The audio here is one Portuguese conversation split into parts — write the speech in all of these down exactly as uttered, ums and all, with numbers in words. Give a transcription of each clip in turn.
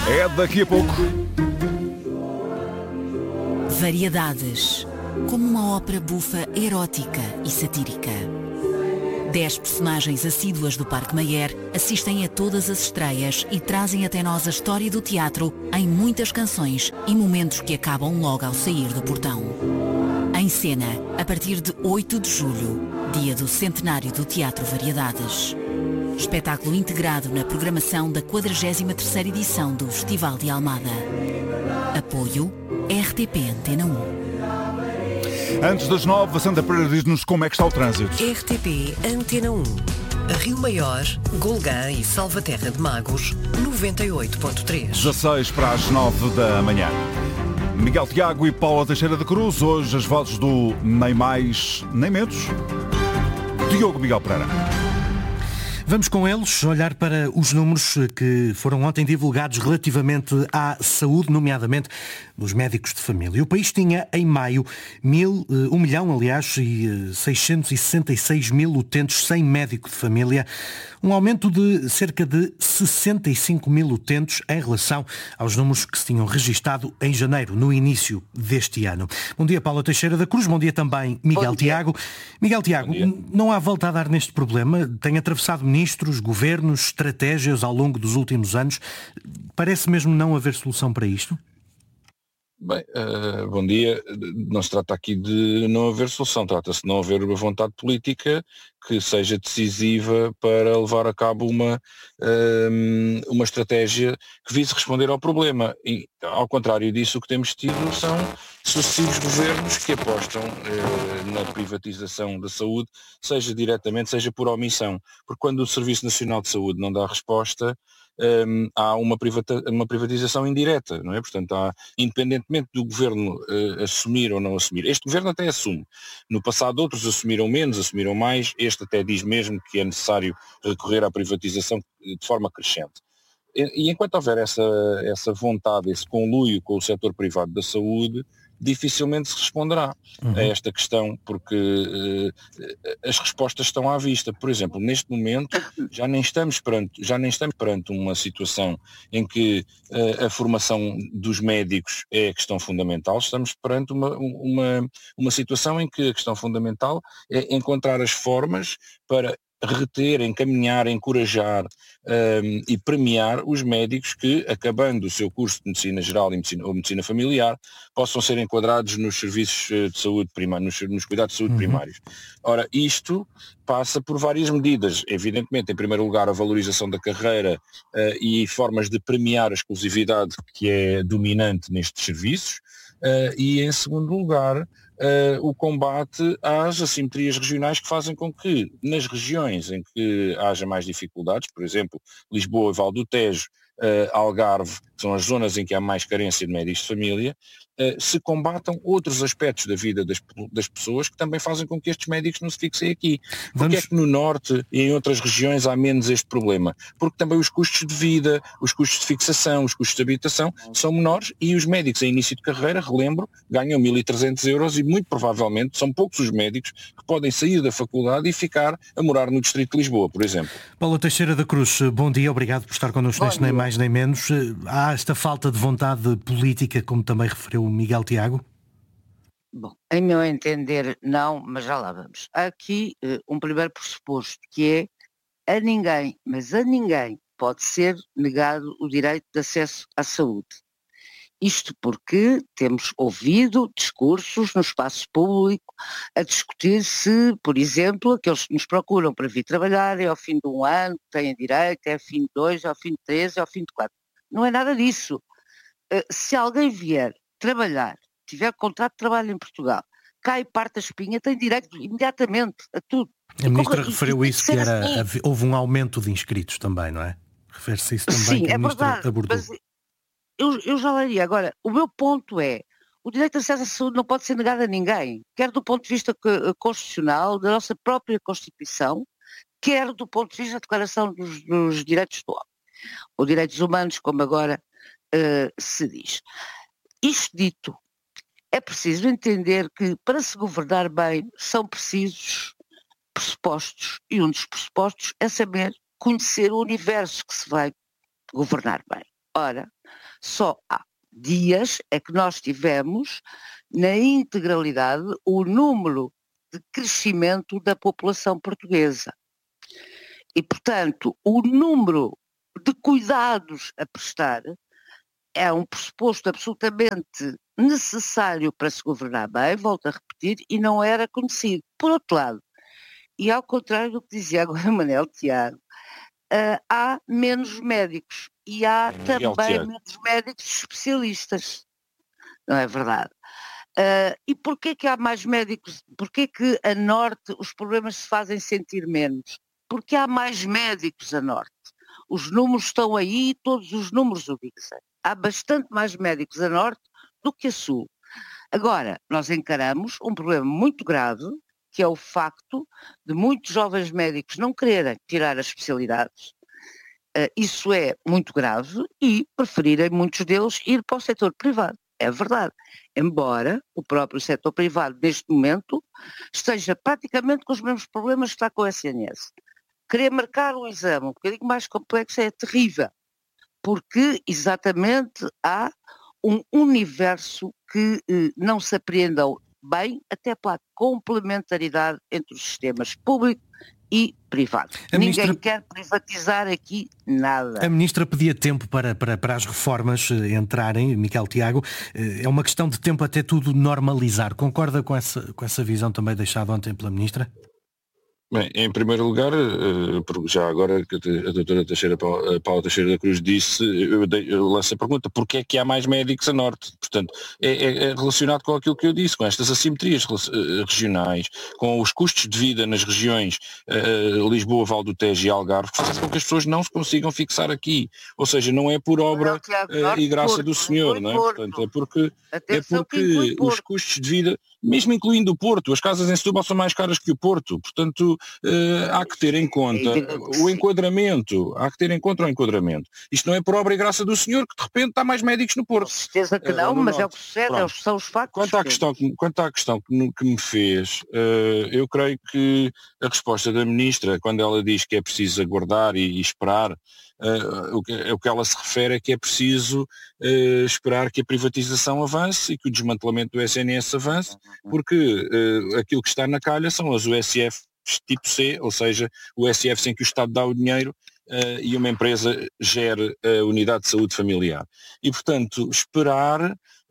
É daqui a pouco. Variedades, como uma ópera bufa erótica e satírica. Dez personagens assíduas do Parque Mayer assistem a todas as estreias e trazem até nós a história do teatro em muitas canções e momentos que acabam logo ao sair do portão. Em cena, a partir de oito de julho, dia do centenário do Teatro Variedades. Espetáculo integrado na programação da quadragésima terceira edição do Festival de Almada. Apoio R T P Antena um. Antes das nove, a Sandra Pereira diz-nos como é que está o trânsito. R T P Antena um. A Rio Maior, Golgã e Salvaterra de Magos, noventa e oito ponto três. dezasseis para as nove da manhã. Miguel Tiago e Paula Teixeira da Cruz, hoje as vozes do Nem Mais, Nem Menos. Diogo Miguel Pereira. Vamos com eles olhar para os números que foram ontem divulgados relativamente à saúde, nomeadamente dos médicos de família. O país tinha, em maio, mil, um milhão, aliás, e seiscentos e sessenta e seis mil utentes sem médico de família, um aumento de cerca de sessenta e cinco mil utentes em relação aos números que se tinham registado em janeiro, no início deste ano. Bom dia, Paula Teixeira da Cruz. Bom dia também, Miguel Tiago. Miguel Tiago, não há volta a dar neste problema. Tem atravessado ministros, governos, estratégias ao longo dos últimos anos. Parece mesmo não haver solução para isto? Bem, uh, bom dia. Não se trata aqui de não haver solução, trata-se de não haver uma vontade política que seja decisiva para levar a cabo uma, uh, uma estratégia que vise responder ao problema. E, ao contrário disso, o que temos tido são sucessivos governos que apostam uh, na privatização da saúde, seja diretamente, seja por omissão. Porque quando o Serviço Nacional de Saúde não dá resposta, Um, há uma, privata, uma privatização indireta, não é? Portanto, há, independentemente do governo uh, assumir ou não assumir, este governo até assume. No passado outros assumiram menos, assumiram mais, este até diz mesmo que é necessário recorrer à privatização de forma crescente. E, e enquanto houver essa, essa vontade, esse conluio com o setor privado da saúde, dificilmente se responderá uhum. a esta questão, porque uh, as respostas estão à vista. Por exemplo, neste momento já nem estamos perante, já nem estamos perante uma situação em que uh, a formação dos médicos é a questão fundamental, estamos perante uma, uma, uma situação em que a questão fundamental é encontrar as formas para reter, encaminhar, encorajar um, e premiar os médicos que, acabando o seu curso de Medicina Geral e medicina, ou Medicina Familiar, possam ser enquadrados nos serviços de saúde primários, nos, nos cuidados de saúde uhum. primários. Ora, isto passa por várias medidas. Evidentemente, em primeiro lugar, a valorização da carreira uh, e formas de premiar a exclusividade que é dominante nestes serviços, uh, e, em segundo lugar, Uh, o combate às assimetrias regionais que fazem com que, nas regiões em que haja mais dificuldades, por exemplo, Lisboa e Val do Tejo, uh, Algarve, que são as zonas em que há mais carência de médicos de família, uh, se combatam outros aspectos da vida das, das pessoas que também fazem com que estes médicos não se fixem aqui. Porque Vamos... é que no Norte e em outras regiões há menos este problema? Porque também os custos de vida, os custos de fixação, os custos de habitação são menores e os médicos em início de carreira, relembro, ganham mil e trezentos euros e muito provavelmente são poucos os médicos que podem sair da faculdade e ficar a morar no distrito de Lisboa, por exemplo. Paula Teixeira da Cruz, bom dia, obrigado por estar connosco neste Nem Mais Nem Menos. Há esta falta de vontade política, como também referiu o Miguel Tiago? Bom, em meu entender não, mas já lá vamos. Há aqui uh, um primeiro pressuposto, que é a ninguém, mas a ninguém pode ser negado o direito de acesso à saúde. Isto porque temos ouvido discursos no espaço público a discutir se, por exemplo, aqueles que nos procuram para vir trabalhar é ao fim de um ano, têm direito, é ao fim de dois, é ao fim de três, é ao fim de quatro. Não é nada disso. Se alguém vier trabalhar, tiver contrato de trabalho em Portugal, cai parte da espinha, tem direito imediatamente a tudo. A ministra referiu isso, que era, assim. Houve um aumento de inscritos também, não é? Refere-se a isso também. Sim, que a é ministra verdade, abordou. Mas eu, eu já leria. Agora, o meu ponto é, o direito de acesso à saúde não pode ser negado a ninguém, quer do ponto de vista constitucional, da nossa própria Constituição, quer do ponto de vista da Declaração dos, dos Direitos do Homem, ou Direitos Humanos, como agora uh, se diz. Isto dito, é preciso entender que para se governar bem são precisos pressupostos, e um dos pressupostos é saber conhecer o universo que se vai governar bem. Ora, só há dias é que nós tivemos, na integralidade, o número de crescimento da população portuguesa. E, portanto, o número de cuidados a prestar é um pressuposto absolutamente necessário para se governar bem, volto a repetir, e não era conhecido. Por outro lado, e ao contrário do que dizia agora Manel Tiago, uh, há menos médicos e há também menos médicos especialistas. Não é verdade? Uh, e porquê que há mais médicos? Porquê que a norte os problemas se fazem sentir menos? Porque há mais médicos a norte. Os números estão aí, todos os números o dizem. Há bastante mais médicos a norte do que a sul. Agora, nós encaramos um problema muito grave, que é o facto de muitos jovens médicos não quererem tirar as especialidades. Uh, isso é muito grave e preferirem muitos deles ir para o setor privado. É verdade. Embora o próprio setor privado, neste momento, esteja praticamente com os mesmos problemas que está com o S N S. Querer marcar um exame um bocadinho mais complexo é terrível, porque exatamente há um universo que eh, não se apreendeu bem, até pela complementaridade entre os sistemas público e privado. A Ninguém ministra... quer privatizar aqui nada. A Ministra pedia tempo para, para, para as reformas entrarem, Miguel Tiago. É uma questão de tempo até tudo normalizar. Concorda com essa, com essa visão também deixada ontem pela Ministra? Bem, em primeiro lugar, já agora que a doutora Teixeira, Paula Teixeira da Cruz disse, eu, eu lanço a pergunta, porquê é que há mais médicos a norte? Portanto, é, é relacionado com aquilo que eu disse, com estas assimetrias regionais, com os custos de vida nas regiões uh, Lisboa, Val do Tejo e Algarve, que fazem com que as pessoas não se consigam fixar aqui. Ou seja, não é por obra uh, e graça do Senhor, não é? Portanto, é porque, é porque os custos de vida, mesmo incluindo o Porto, as casas em Setúbal são mais caras que o Porto, portanto, Uh, há que ter em conta o enquadramento, há que ter em conta o enquadramento. Isto não é por obra e graça do Senhor que de repente há mais médicos no Porto. Com certeza que não, uh, mas norte. É o que sucede, é, são os factos. Quanto à questão, que, quanto à questão que, que me fez, uh, eu creio que a resposta da Ministra, quando ela diz que é preciso aguardar e, e esperar, uh, o, que, o que ela se refere é que é preciso uh, esperar que a privatização avance e que o desmantelamento do S N S avance, porque uh, aquilo que está na calha são as U S F tipo C, ou seja, o S F sem que o Estado dá o dinheiro uh, e uma empresa gere a unidade de saúde familiar. E, portanto, esperar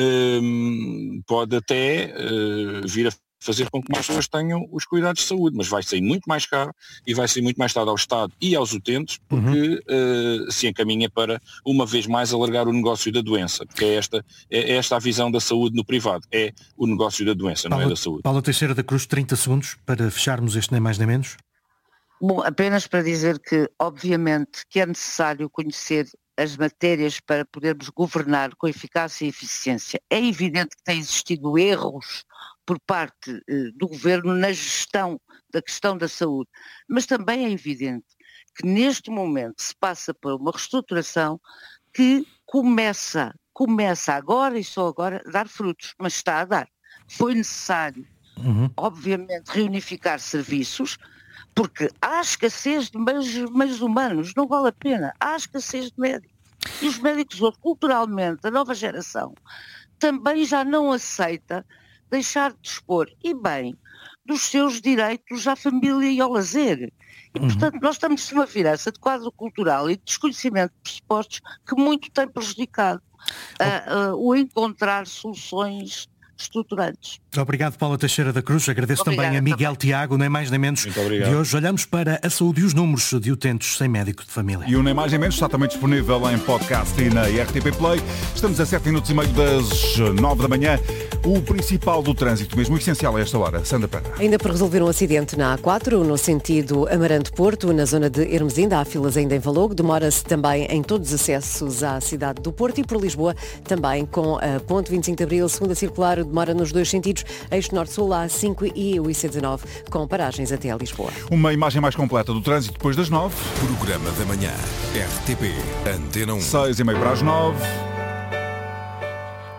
uh, pode até uh, vir a fazer com que mais pessoas tenham os cuidados de saúde, mas vai sair muito mais caro e vai sair muito mais caro ao Estado e aos utentes, porque uhum. uh, se encaminha para, uma vez mais, alargar o negócio da doença, porque é esta, é esta a visão da saúde no privado, é o negócio da doença, Paula, não é da saúde. Paula Teixeira da Cruz, trinta segundos para fecharmos este nem mais nem menos. Bom, apenas para dizer que, obviamente, que é necessário conhecer as matérias para podermos governar com eficácia e eficiência. É evidente que têm existido erros por parte eh, do Governo na gestão da questão da saúde, mas também é evidente que neste momento se passa por uma reestruturação que começa, começa agora e só agora a dar frutos, mas está a dar. Foi necessário, uhum. obviamente, reunificar serviços, porque há escassez de meios, meios humanos, não vale a pena, há escassez de médicos. E os médicos hoje, culturalmente, a nova geração, também já não aceita deixar de dispor, e bem, dos seus direitos à família e ao lazer. E, portanto, nós estamos numa virança de quadro cultural e de desconhecimento de pressupostos que muito tem prejudicado uh, uh, o encontrar soluções estruturantes. Obrigado, Paula Teixeira da Cruz. Agradeço Obrigada, também a Miguel também. Tiago, nem mais nem menos de hoje. Olhamos para a saúde e os números de utentes sem médico de família. E o nem mais nem menos está também disponível em podcast e na R T P Play. Estamos a sete minutos e meio das nove da manhã. O principal do trânsito, mesmo o essencial a esta hora. Sandra Pena. Ainda por resolver um acidente na A quatro, no sentido Amarante-Porto, na zona de Hermesinda, há filas ainda em Valongo. Demora-se também em todos os acessos à cidade do Porto e por Lisboa, também com a Ponte vinte e cinco de Abril, segunda circular, demora nos dois sentidos, eixo norte-sul, a A cinco e o I C dezenove, com paragens até a Lisboa. Uma imagem mais completa do trânsito depois das nove. Programa da manhã, R T P, Antena um. Seis e meio para as nove.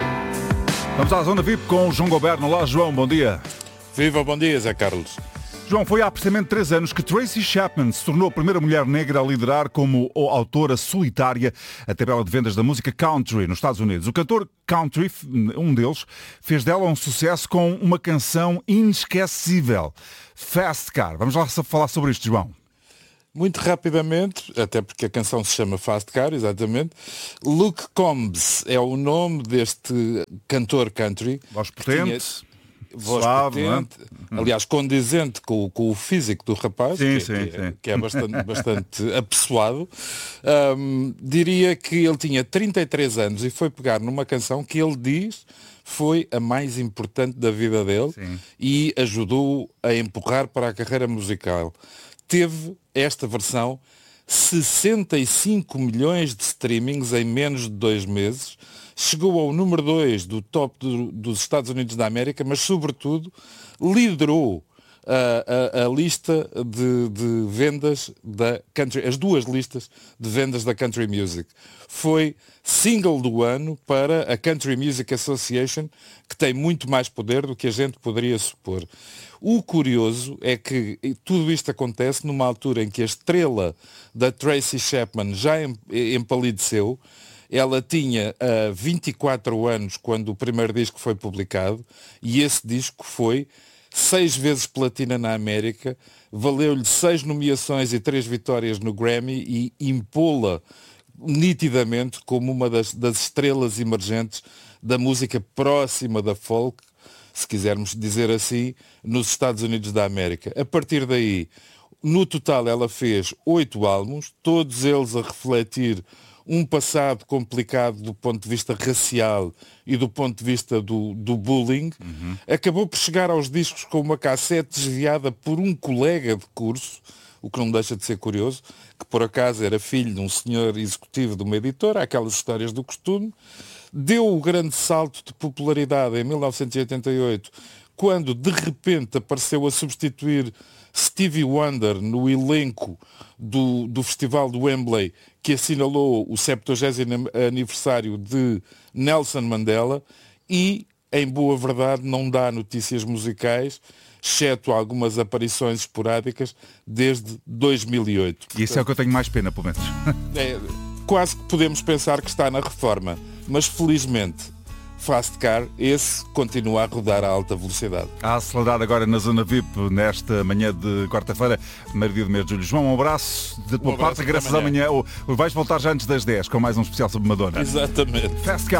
Vamos à zona V I P com o João Goberno. Olá, João, bom dia. Viva, bom dia, Zé Carlos. João, foi há precisamente três anos que Tracy Chapman se tornou a primeira mulher negra a liderar como autora solitária a tabela de vendas da música country nos Estados Unidos. O cantor country, um deles, fez dela um sucesso com uma canção inesquecível, Fast Car. Vamos lá falar sobre isto, João. Muito rapidamente, até porque a canção se chama Fast Car, exatamente. Luke Combs é o nome deste cantor country. Voz potente. Voz Suave, potente, não é? Aliás, condizente com, com o físico do rapaz, sim, que, sim, que, sim. É, que é bastante, bastante apessoado. Um, diria que ele tinha trinta e três anos e foi pegar numa canção que ele diz foi a mais importante da vida dele, sim, e ajudou a empurrar para a carreira musical. Teve esta versão sessenta e cinco milhões de streamings em menos de dois meses, chegou ao número dois do top do, dos Estados Unidos da América, mas sobretudo liderou a, a, a lista de, de vendas da country, as duas listas de vendas da Country Music. Foi single do ano para a Country Music Association, que tem muito mais poder do que a gente poderia supor. O curioso é que tudo isto acontece numa altura em que a estrela da Tracy Chapman já empalideceu. Ela tinha uh, vinte e quatro anos quando o primeiro disco foi publicado e esse disco foi seis vezes platina na América, valeu-lhe seis nomeações e três vitórias no Grammy e impô-la nitidamente como uma das, das estrelas emergentes da música próxima da folk, se quisermos dizer assim, nos Estados Unidos da América. A partir daí, no total ela fez oito álbuns, todos eles a refletir um passado complicado do ponto de vista racial e do ponto de vista do, do bullying. Uhum. Acabou por chegar aos discos com uma cassete desviada por um colega de curso, o que não deixa de ser curioso, que por acaso era filho de um senhor executivo de uma editora, aquelas histórias do costume. Deu o grande salto de popularidade em mil novecentos e oitenta e oito, quando de repente apareceu a substituir Stevie Wonder no elenco do, do Festival do Wembley, que assinalou o septuagésimo aniversário de Nelson Mandela, e, em boa verdade, não dá notícias musicais, exceto algumas aparições esporádicas, desde dois mil e oito. E isso é o que eu tenho mais pena, pelo menos. É, quase que podemos pensar que está na reforma, mas felizmente Fast Car, esse continua a rodar a alta velocidade. A acelerar agora na Zona V I P nesta manhã de quarta-feira, primeiro dia do mês de julho. João, um abraço da tua um parte, graças amanhã. Ou vais voltar já antes das dez com mais um especial sobre Madonna. Exatamente. Fast Car.